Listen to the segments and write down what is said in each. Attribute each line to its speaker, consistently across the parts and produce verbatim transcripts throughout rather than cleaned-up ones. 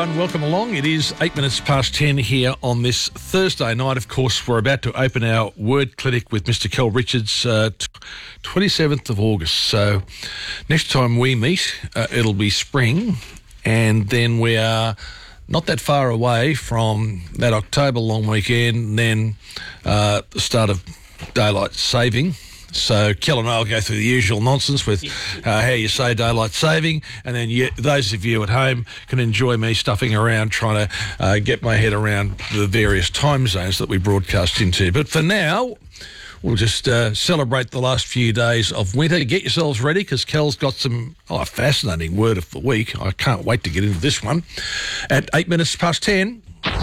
Speaker 1: everyone. Welcome along. It is eight minutes past ten here on this Thursday night. Of course, we're about to open our word clinic with Mister Kel Richards, uh, twenty-seventh of August. So next time we meet, uh, it'll be spring, and then we are not that far away from that October long weekend, and then uh, the start of daylight saving. So Kel and I will go through the usual nonsense with uh, how you say daylight saving, and then you, those of you at home can enjoy me stuffing around trying to uh, get my head around the various time zones that we broadcast into. But for now, we'll just uh, celebrate the last few days of winter. Get yourselves ready, because Kel's got some oh, a fascinating word of the week. I can't wait to get into this one. At eight minutes past ten...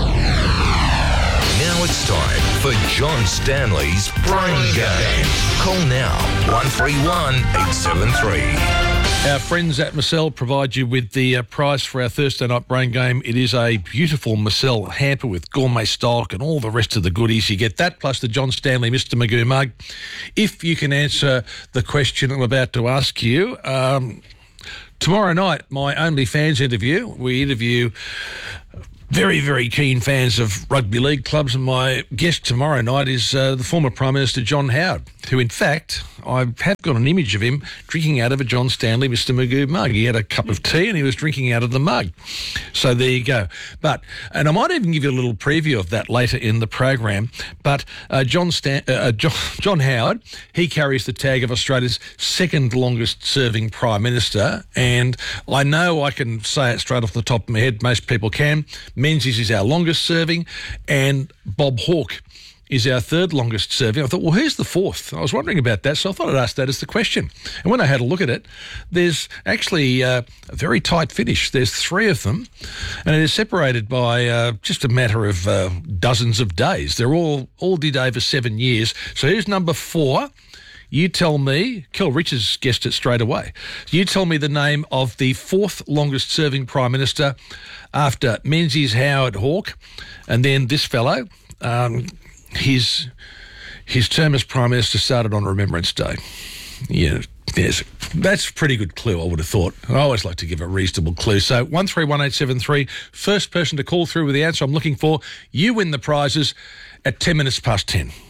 Speaker 2: Now it's time for John Stanley's Brain Game. Call now, one three one, eight seven three.
Speaker 1: Our friends at Marcel provide you with the uh, prize for our Thursday night Brain Game. It is a beautiful Marcel hamper with gourmet stock and all the rest of the goodies. You get that plus the John Stanley Mister Magoo mug. If you can answer the question I'm about to ask you, um, tomorrow night, my OnlyFans interview, we interview very, very keen fans of rugby league clubs, and my guest tomorrow night is uh, the former Prime Minister John Howard, who in fact, I have got an image of him drinking out of a John Stanley Mister Magoo mug. He had a cup of tea and he was drinking out of the mug. So there you go. But, and I might even give you a little preview of that later in the program, but uh, John, Stan- uh, John, John Howard, he carries the tag of Australia's second longest serving Prime Minister, and I know I can say it straight off the top of my head, most people can. Menzies is our longest serving, and Bob Hawke is our third longest serving. I thought, well, who's the fourth? I was wondering about that, so I thought I'd ask that as the question. And when I had a look at it, there's actually uh, a very tight finish. There's three of them, and it is separated by uh, just a matter of uh, dozens of days. They're all, all did over seven years. So who's number four? You tell me. Kel Richards guessed it straight away. You tell me the name of the fourth longest serving Prime Minister after Menzies, Howard, Hawke, and then this fellow. Um, his his term as Prime Minister started on Remembrance Day. Yeah, yes, that's a pretty good clue, I would have thought. I always like to give a reasonable clue. So one three one eight seven three, first person to call through with the answer I'm looking for, you win the prizes at ten minutes past ten.